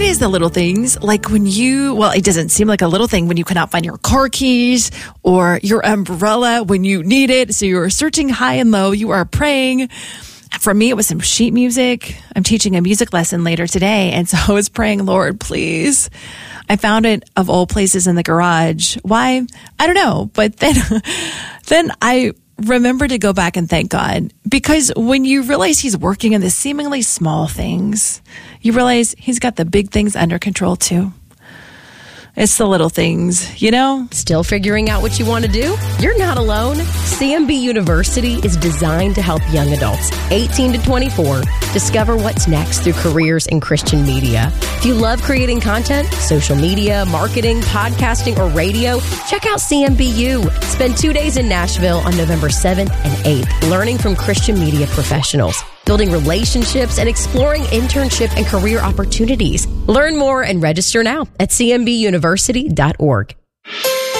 is the little things, like when it doesn't seem like a little thing when you cannot find your car keys or your umbrella when you need it. So you're searching high and low. You are praying. For me, it was some sheet music. I'm teaching a music lesson later today. And so I was praying, Lord, please. I found it of all places in the garage. Why? I don't know. But then I remember to go back and thank God, because when you realize he's working in the seemingly small things, you realize he's got the big things under control too. It's the little things, you know? Still figuring out what you want to do? You're not alone. CMB University is designed to help young adults, 18 to 24, discover what's next through careers in Christian media. If you love creating content, social media, marketing, podcasting, or radio, check out CMBU. Spend 2 days in Nashville on November 7th and 8th, learning from Christian media professionals, building relationships, and exploring internship and career opportunities. Learn more and register now at cmbuniversity.org.